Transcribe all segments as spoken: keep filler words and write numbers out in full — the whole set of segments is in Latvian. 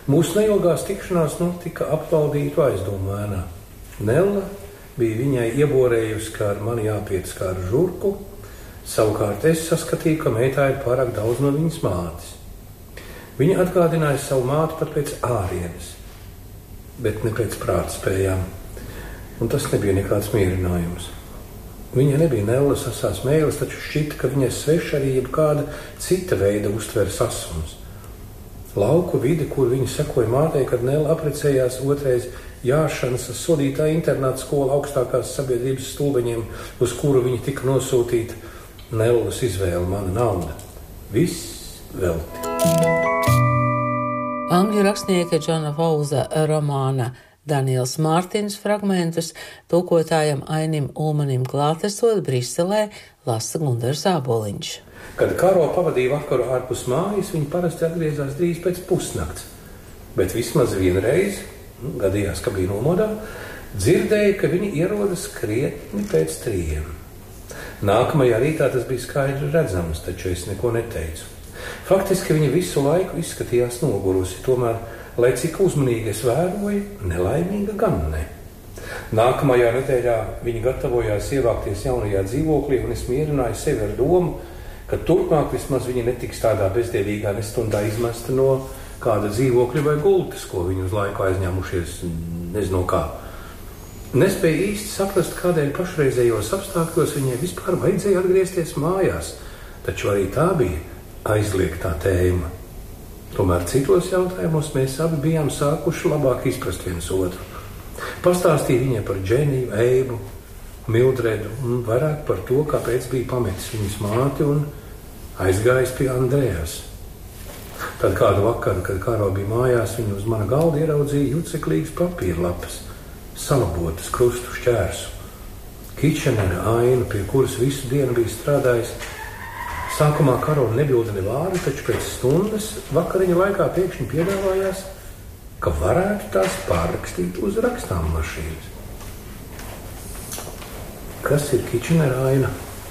Mūsu neilgās tikšanās notika apvaldītu aizdomu ēnā. Nella bija viņai ieborējusi, ka ar mani jāpiec kā ar žurku, savukārt es saskatīju, ka meitā ir pārāk daudz no viņas mātes. Viņa atgādināja savu māti pat pēc ārienes, bet ne pēc prātspējām, un tas nebija nekāds mierinājums. Viņa nebija Nellas asās mēlis, taču šķita, ka viņai sveša arī jebkāda cita veida uztveres asums. Lauku vide, kur viņa sekoja mātei, kad Nella apprecējās otrais jāšanas sodītā internāta skola augstākās sabiedrības stulbeņiem, uz kuru viņa tika nosūtīta. Nellas izvēle, mana nauda. Viss velti. Angļu rakstnieka Džona Fowlesa romāna Daniels Mārtins fragmentus tulkotājam Ainim Ulmanim klātesot Briselē lasa Gundars Āboliņš. Kad Karo pavadīja vakaru ārpus mājas, viņa parasti atgriezās drīz pēc pusnakts, bet vismaz vienreiz, gadījās, ka bija nomodā, dzirdēja, ka viņi ierodas krietni pēc trījiem. Nākamajā rītā tas bija skaidri redzams, taču es neko neteicu. Faktiski viņa visu laiku izskatījās nogurusi, tomēr, lai cik uzmanīgi es vēroju, nelaimīga gan ne. Nākamajā nedēļā viņa gatavojās ievākties jaunajā dzīvoklī, un es mierināju sevi ar domu, ka turpmāk vismaz viņa netiks tādā bezdievīgā nestundā izmesta no kāda dzīvokļa vai gultas, ko viņi uz laiku aizņēmušies, nezinu kā. Nespēja īsti saprast, kādēļ pašreizējos apstākļos viņai vispār vajadzēja atgriezties mājās, taču arī tā bija aizliegtā tēma. Tomēr citos jautājumos mēs abi bijām sākuši labāk izprast viens otru. Pastāstīja viņai par Dženiju, Eibu, Mildredu un vairāk par to, kāpēc bija pametis viņas māti un aizgājis pie Andrejas. Tad kādu vakaru, kad Karo bija mājās, viņa uz mana galda ieraudzīja juceklīgas papīrlapas, salabotas krustu šķērsu, Kitchenera ainu, pie kuras visu dienu bija strādājis. Sākumā Karo nebilda ne vārdu, taču pēc stundas vakariņa laikā pēkšņi piedāvājās, ka varētu tās pārrakstīt uz rakstām mašīnas. Kas ir Kitchenera aina?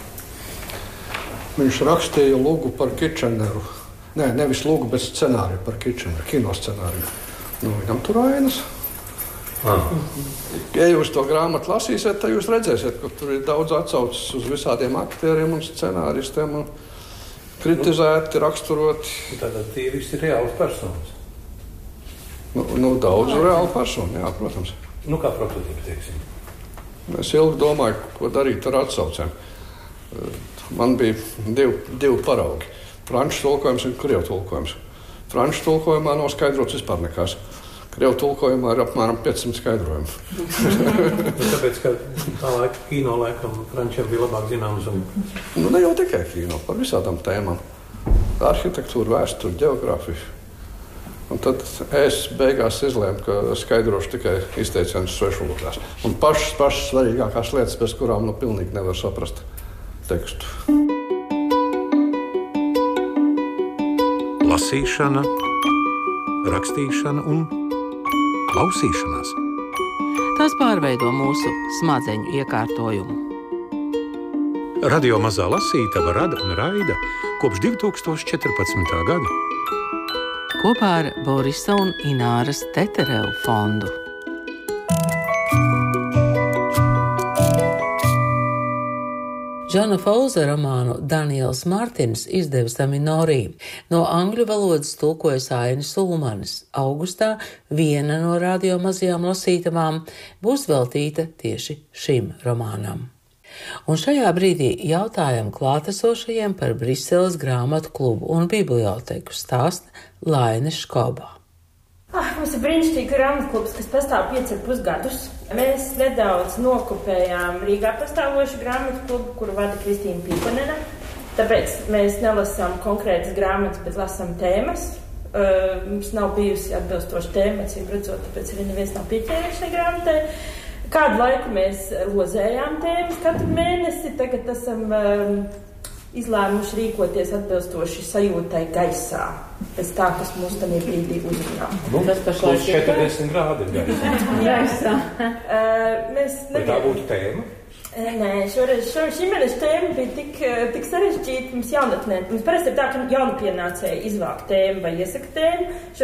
Viņš rakstīja lūgu par Kitcheneru. Nē, nevis lūgu, bet scenāriju par Kitcheneru, kino scenāriju. Nu, viņam tur ainas. Ah. Ja jūs to grāmatu lasīsiet, tad jūs redzēsiet, ka tur ir daudz atsauces uz visādiem aktieriem un scenāristiem un kritizēti, raksturoti. Tātad tie visi ir reāls personas. Nu, nu daudz reāli personu, jā, protams. Nu, kā prototīpi, teiksim. Es ilgi domāju, ko darīt ar atsaucēm. Man bija divi, divi paraugi. Franču tulkojums un krievu tulkojums. Franču tulkojumā nav skaidrots vispār nekas. Krievu tulkojumā ir apmēram piecsimt skaidrojumu. Tāpēc, ka tā laika kino laikam frančiem bija labāk zināms. Un... Nu, ne jau tikai kino, par visādām tēmām. Arhitektūru, vēsturi, geogrāfiju. Un tad es beigās izlēmu, ka skaidrošu tikai izteicienus svešvalodās. Un pašas, pašas svarīgākās lietas, bez kurām nu pilnīgi nevar saprast tekstu. Lasīšana, rakstīšana un klausīšanās. Tas pārveido mūsu smadzeņu iekārtojumu. Radio Mazā lasītava rada un raida kopš divi tūkstoši četrpadsmitā gada. Kopā ar Borisa un Ināras Teterevu fondu. Džona Fowlesa romānu Daniels Mārtins izdevis Aminorī. No angļu valodas tulkojas Ainis Ulmanis. Augustā viena no radio mazajām lasītavām būs veltīta tieši šim romānam. Un šajā brīdī jautājam klātesošajiem par Briseles grāmatu klubu un biblioteku stāsta Laine Škoba. Ah, mums ir brīnišķīgi grāmatu klubs, kas pastāv pieci ar pus gadus. Mēs nedaudz nokopējām Rīgā pastāvošu grāmatu klubu, kuru vada Kristīna Pīkonena. Tāpēc mēs nelasām konkrētas grāmatas, bet lasām tēmas. Uh, mums nav bijusi atbilstoša tēma, acīm redzot, tāpēc arī neviens nav pieķēries šai grāmatai. Kādu laiku mēs lozējām tēmas katru mēnesi, tagad esam um, izlēmuši rīkoties atbilstoši sajūtai gaisā, pēc tā, kas mūs tādā brīdī uzrunā. Nu, tas pašlaik ir četrdesmit grādi gaisā. gaisā. uh, mēs Vai tā būtu tēma? Nē, šoreiz šo, šī mēneša tēma bija tik, tik sarežģīta mums jaunatnē. Mums parasti ir tā, ka jaunapienācēji izvāk tēmu vai iesaka tēmu.